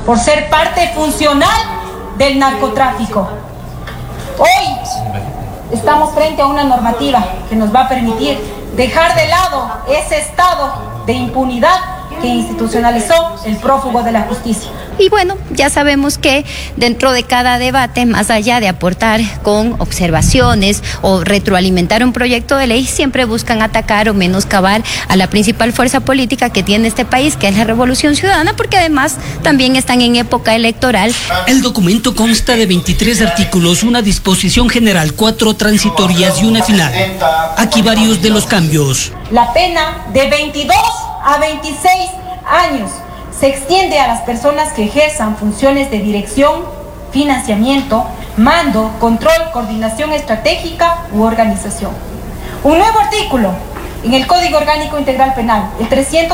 por ser parte funcional del narcotráfico. Hoy estamos frente a una normativa que nos va a permitir dejar de lado ese estado de impunidad que institucionalizó el prófugo de la justicia. Y bueno, ya sabemos que dentro de cada debate, más allá de aportar con observaciones o retroalimentar un proyecto de ley, siempre buscan atacar o menoscabar a la principal fuerza política que tiene este país, que es la Revolución Ciudadana, porque además también están en época electoral. El documento consta de 23 artículos, una disposición general, 4 transitorias y una final. Aquí varios de los cambios. La pena de 22 a 26 años se extiende a las personas que ejerzan funciones de dirección, financiamiento, mando, control, coordinación estratégica u organización. Un nuevo artículo en el Código Orgánico Integral Penal, el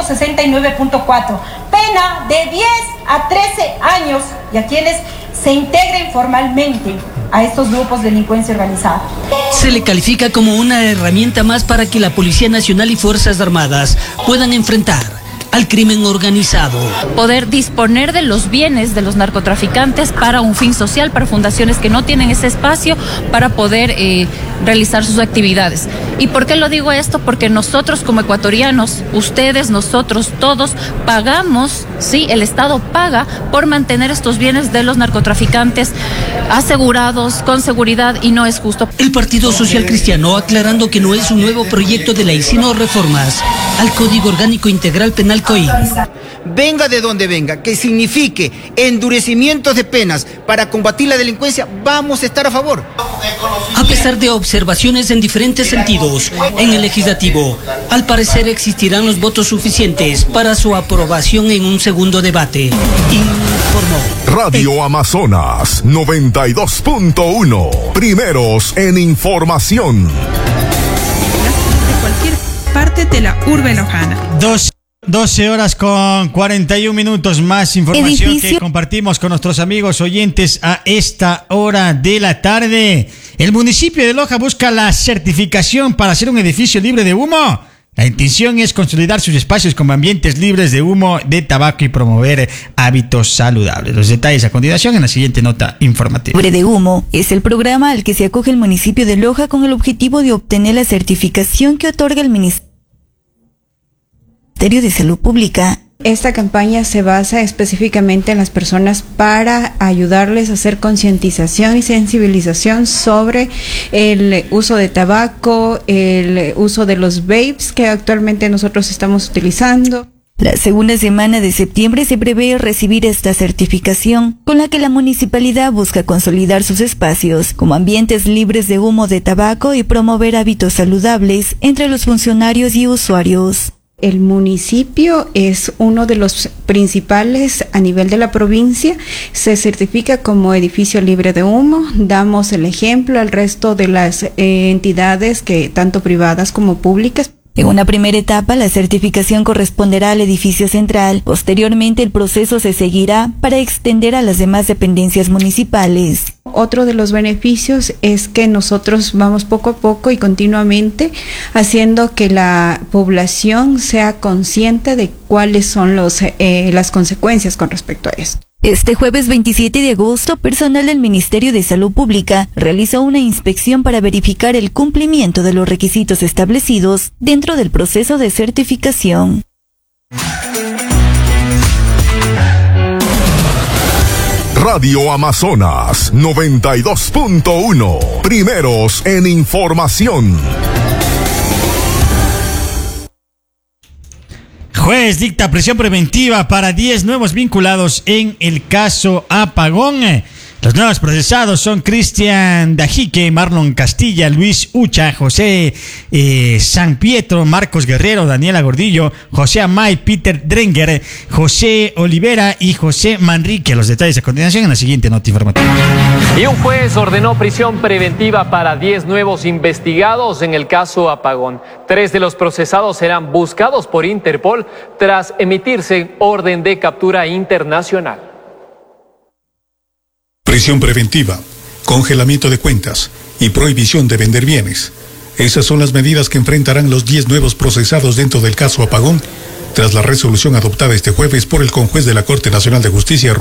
369.4, pena de 10 a 13 años y a quienes se integren formalmente a estos grupos de delincuencia organizada. Se le califica como una herramienta más para que la Policía Nacional y Fuerzas Armadas puedan enfrentar al crimen organizado. Poder disponer de los bienes de los narcotraficantes para un fin social, para fundaciones que no tienen ese espacio para poder realizar sus actividades. ¿Y por qué lo digo esto? Porque nosotros como ecuatorianos, ustedes, nosotros, todos, pagamos, sí, el Estado paga por mantener estos bienes de los narcotraficantes asegurados, con seguridad, y no es justo. El Partido Social Cristiano aclarando que no es un nuevo proyecto de ley, sino reformas al Código Orgánico Integral Penal COIN. Venga de donde venga, que signifique endurecimientos de penas para combatir la delincuencia, vamos a estar a favor. A pesar de observaciones en diferentes sentidos en el legislativo, al parecer existirán los votos suficientes para su aprobación en un segundo debate, informó Radio Amazonas 92.1, primeros en información. De cualquier parte de la urbe lojana. 12 horas con 41 minutos, más información que compartimos con nuestros amigos oyentes a esta hora de la tarde. El municipio de Loja busca la certificación para ser un edificio libre de humo. La intención es consolidar sus espacios como ambientes libres de humo, de tabaco y promover hábitos saludables. Los detalles a continuación en la siguiente nota informativa. Libre de humo es el programa al que se acoge el municipio de Loja con el objetivo de obtener la certificación que otorga el Ministerio de Salud Pública. Esta campaña se basa específicamente en las personas para ayudarles a hacer concientización y sensibilización sobre el uso de tabaco, el uso de los vapes que actualmente nosotros estamos utilizando. La segunda semana de septiembre se prevé recibir esta certificación, con la que la municipalidad busca consolidar sus espacios como ambientes libres de humo de tabaco y promover hábitos saludables entre los funcionarios y usuarios. El municipio es uno de los principales a nivel de la provincia, se certifica como edificio libre de humo, damos el ejemplo al resto de las entidades, que tanto privadas como públicas. En una primera etapa, la certificación corresponderá al edificio central. Posteriormente, el proceso se seguirá para extender a las demás dependencias municipales. Otro de los beneficios es que nosotros vamos poco a poco y continuamente haciendo que la población sea consciente de cuáles son las consecuencias con respecto a esto. Este jueves 27 de agosto, personal del Ministerio de Salud Pública realizó una inspección para verificar el cumplimiento de los requisitos establecidos dentro del proceso de certificación. Radio Amazonas 92.1, primeros en información. Juez dicta prisión preventiva para 10 nuevos vinculados en el caso Apagón. Los nuevos procesados son Cristian Dajique, Marlon Castilla, Luis Ucha, José San Pietro, Marcos Guerrero, Daniela Gordillo, José Amay, Peter Drenger, José Olivera y José Manrique. Los detalles a continuación en la siguiente nota informativa. Y un juez ordenó prisión preventiva para 10 nuevos investigados en el caso Apagón. 3 de los procesados serán buscados por Interpol tras emitirse orden de captura internacional. Prisión preventiva, congelamiento de cuentas y prohibición de vender bienes. Esas son las medidas que enfrentarán los 10 nuevos procesados dentro del caso Apagón, tras la resolución adoptada este jueves por el conjuez de la Corte Nacional de Justicia,